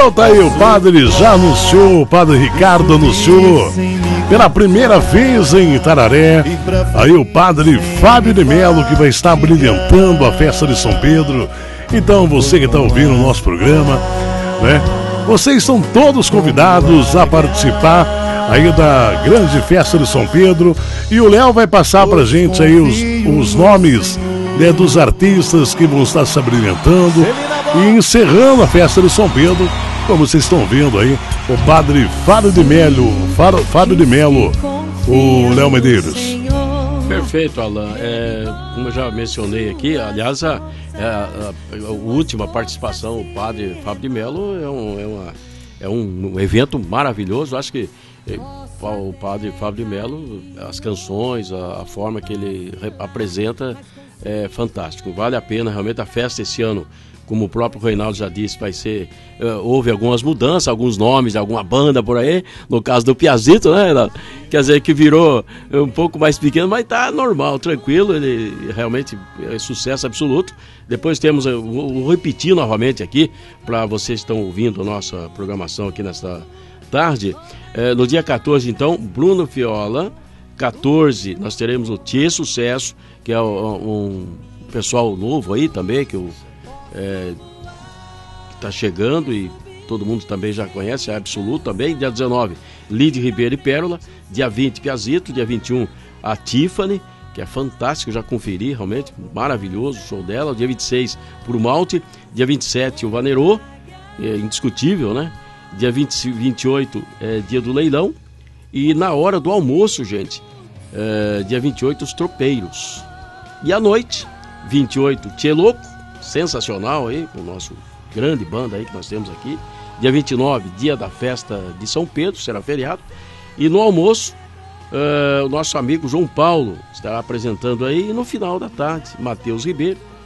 Então tá aí, o padre já anunciou, o padre Ricardo anunciou pela primeira vez em Itararé, aí o padre Fábio de Melo, que vai estar brilhantando a festa de São Pedro. Então você que está ouvindo o nosso programa, né? Vocês são todos convidados a participar aí da grande festa de São Pedro. E o Léo vai passar pra gente aí os nomes, né, dos artistas que vão estar se abrilhantando e encerrando a festa de São Pedro, como vocês estão vendo aí, o padre Fábio de Melo, o Léo Medeiros. Perfeito, Alan. Como eu já mencionei aqui, aliás, a última participação, o padre Fábio de Melo, é um evento maravilhoso. Acho que o padre Fábio de Melo, as canções, a forma que ele apresenta é fantástico. Vale a pena, realmente, a festa esse ano. Como o próprio Reinaldo já disse, vai ser... houve algumas mudanças, alguns nomes de alguma banda por aí. No caso do Piazito, né, Reinaldo? Quer dizer, que virou um pouco mais pequeno, mas tá normal, tranquilo. Ele realmente é sucesso absoluto. Depois temos... vou repetir novamente aqui, para vocês que estão ouvindo a nossa programação aqui nesta tarde. No dia 14, então, Bruno Viola. 14, nós teremos o Tchê Sucesso, que é um pessoal novo aí também, que está chegando e todo mundo também já conhece, é absoluto também. Dia 19, Lide Ribeiro e Pérola. Dia 20, Piazito. Dia 21, a Tiffany, que é fantástico, já conferi, realmente maravilhoso o show dela. Dia 26, Puro Malte. Dia 27, o Vanerô, indiscutível, né? Dia 28, dia do leilão. E na hora do almoço, gente, dia 28, os Tropeiros. E à noite, 28, Tchê Louco, sensacional aí, com o nosso grande banda aí que nós temos aqui. Dia 29, dia da festa de São Pedro, será feriado. E no almoço, o nosso amigo João Paulo estará apresentando aí. E no final da tarde, Matheus Ribeiro,